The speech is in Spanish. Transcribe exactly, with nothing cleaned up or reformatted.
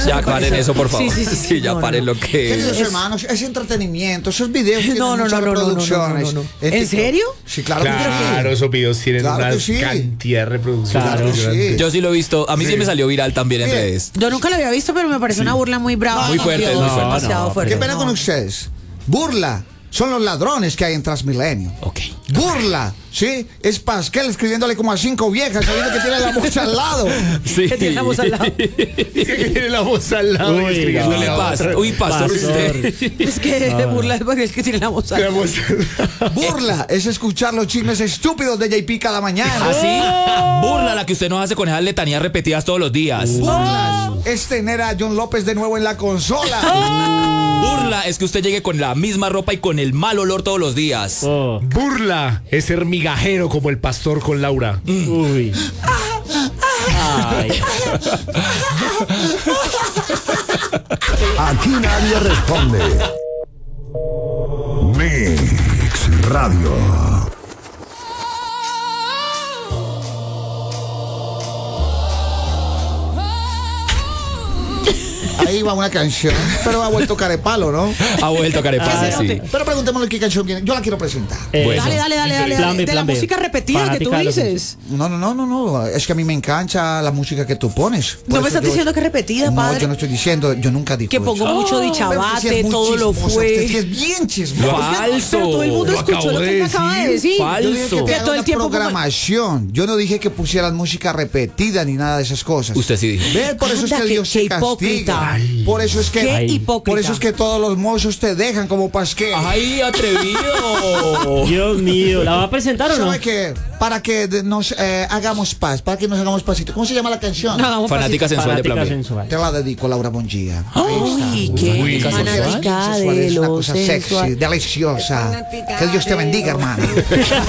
Ya paren eso, por favor. Sí, sí, sí, sí, ya no, paren no. lo que Queridos es. hermanos, es entretenimiento. Esos videos tienen No, no, muchas no, no, no, no, no, reproducciones. no, no. En ¿En TikTok. serio? Sí, claro. que Claro, sí. esos videos tienen Claro una que sí. cantidad de reproducciones. Claro que sí. impresionantes. Yo sí lo he visto. A mí sí, Sí. me salió viral también en Mire, redes. Yo nunca lo había visto, pero me parece una burla muy brava. Muy fuerte, Dios, muy fuerte. demasiado No, fuerte. Qué pena No. con ustedes. Burla. Son los ladrones que hay en Transmilenio. Ok. Burla, ¿sí? Es Pascal escribiéndole como a cinco viejas sabiendo que tiene la voz al lado. Sí. ¿Qué tiene la voz al lado? Dice que tiene la voz al lado Uy, y escribiéndole no. a Pas- otra. Uy, pastor, Pastor. usted. Es que de burla es porque es que tiene la voz La al voz al lado. Burla es escuchar los chismes estúpidos de J P cada mañana. Así, burla la que usted nos hace con esas letanías repetidas todos los días. Burlas es tener a John López de nuevo en la consola. Burla es que usted llegue con la misma ropa y con el mal olor todos los días. Oh, Burla es ser migajero como el pastor con Laura. uy. Ay. Aquí nadie responde. Mix Radio. Ahí va una canción, pero ha vuelto carepalo, ¿no? Ha vuelto carepalo, Ah, sí. sí. Pero preguntémosle qué canción viene. Yo la quiero presentar. Eh, Bueno. Dale, dale, dale, dale. Plan dale. B, De la plan B. música repetida que tú Fanática de los dices. No, no, no, no, no. Es que a mí me encanta la música que tú pones. Por No me eso estás yo- diciendo que es repetida, No, padre. yo no estoy diciendo, yo nunca digo Que pongo eso. mucho Pero usted sí dichabate, es muy todo lo chismosa, fue. Usted sí es bien chismosa. Falso. Pero todo el mundo Lo escuchó acabo lo que de me acaba de decir. decir. Falso. Yo dije que, te Que haga todo el una tiempo ponga- programación. Yo no dije que pusieras música repetida ni nada de esas cosas. Usted sí dijo. Ve, por eso es Anda, que qué- Dios se qué hipócrita. castiga. Ay. Por eso es que Qué Ay. hipócrita. por eso es que todos los mozos te dejan como pasqué. ¡Ay, atrevido! Dios mío, ¿la va a presentar o no? ¿Sabe qué? Para que de- nos eh, hagamos paz, para que nos hagamos pasito. ¿Cómo se llama la canción? No, hagamos Fanática pasito. sensual de Fanática Plan B. sensual. Te la dedico, Laura Bongia. Uy, qué Uy, fanática Sensual, de es una lo cosa sexy, sensual. deliciosa. Que Dios te bendiga, hermano.